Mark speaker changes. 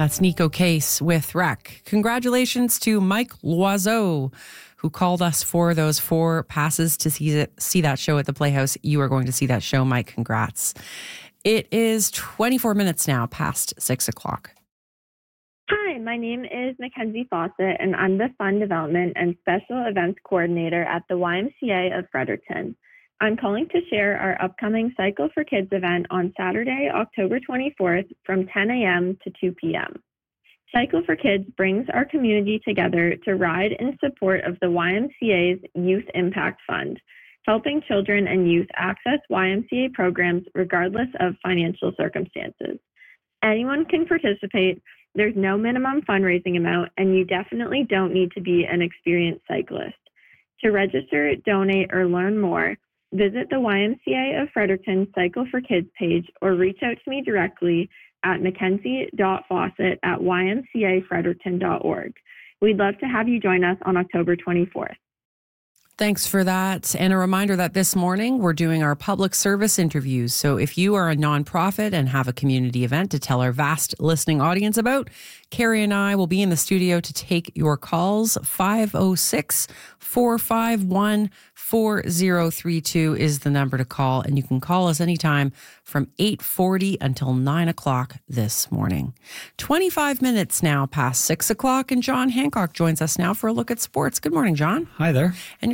Speaker 1: That's Nico Case with Rec. Congratulations to Mike Loiseau, who called us for those 4 passes to see that show at the Playhouse. You are going to see that show, Mike. Congrats. It is 24 minutes now past 6 o'clock.
Speaker 2: Hi, my name is Mackenzie Fawcett, and I'm the Fund Development and Special Events Coordinator at the YMCA of Fredericton. I'm calling to share our upcoming Cycle for Kids event on Saturday, October 24th from 10 a.m. to 2 p.m. Cycle for Kids brings our community together to ride in support of the YMCA's Youth Impact Fund, helping children and youth access YMCA programs regardless of financial circumstances. Anyone can participate. There's no minimum fundraising amount, and you definitely don't need to be an experienced cyclist. To register, donate, or learn more, visit the YMCA of Fredericton Cycle for Kids page or reach out to me directly at mackenzie.fawcett@ymcafredericton.org. We'd love to have you join us on October 24th.
Speaker 1: Thanks for that. And a reminder that this morning we're doing our public service interviews. So if you are a nonprofit and have a community event to tell our vast listening audience about, Carrie and I will be in the studio to take your calls. 506-451-4032 is the number to call. And you can call us anytime from 8:40 until 9 o'clock this morning. 25 minutes now past 6 o'clock. And John Hancock joins us now for a look at sports. Good morning, John.
Speaker 3: Hi there.
Speaker 1: And